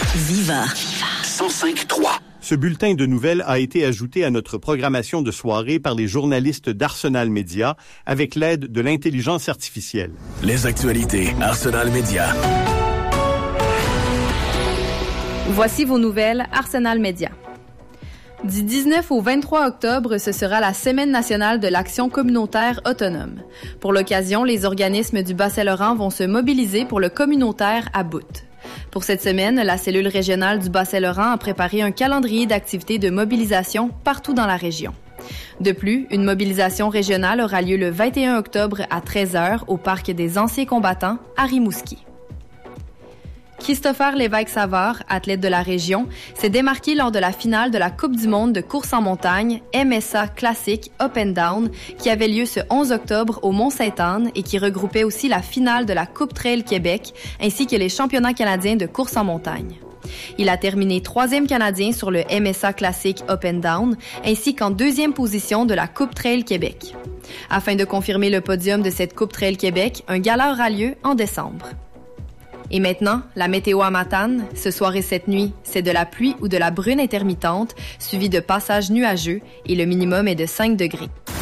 Viva 105.3. Ce bulletin de nouvelles a été ajouté à notre programmation de soirée par les journalistes d'Arsenal Média avec l'aide de l'intelligence artificielle. Les actualités Arsenal Média. Voici vos nouvelles Arsenal Média. Du 19 au 23 octobre, ce sera la Semaine nationale de l'action communautaire autonome. Pour l'occasion, les organismes du Bas-Saint-Laurent vont se mobiliser pour le communautaire à bout. Pour cette semaine, la cellule régionale du Bas-Saint-Laurent a préparé un calendrier d'activités de mobilisation partout dans la région. De plus, une mobilisation régionale aura lieu le 21 octobre à 13h au Parc des Anciens Combattants à Rimouski. Christopher Lévesque-Savard, athlète de la région, s'est démarqué lors de la finale de la Coupe du monde de course en montagne MSA Classic Up and Down qui avait lieu ce 11 octobre au Mont-Sainte-Anne et qui regroupait aussi la finale de la Coupe Trail Québec ainsi que les championnats canadiens de course en montagne. Il a terminé 3e Canadien sur le MSA Classic Up and Down ainsi qu'en 2e position de la Coupe Trail Québec. Afin de confirmer le podium de cette Coupe Trail Québec, un gala aura lieu en décembre. Et maintenant, la météo à Matane. Ce soir et cette nuit, c'est de la pluie ou de la bruine intermittente, suivie de passages nuageux et le minimum est de 5 degrés.